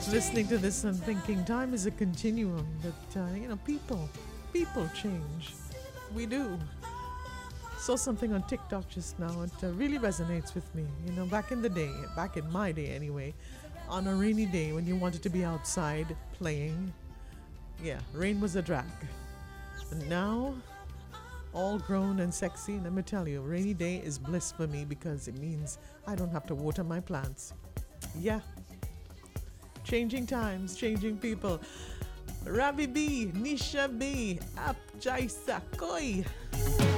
listening to this and thinking time is a continuum, but people change. We do. Saw something on TikTok just now. It really resonates with me. Back in the day, back in my day anyway, on a rainy day when you wanted to be outside playing, yeah, rain was a drag. And now, all grown and sexy, and let me tell you, rainy day is bliss for me because it means I don't have to water my plants. Yeah. Changing times, changing people. Ravi B, Nisha B, Ap Jaisa Koi.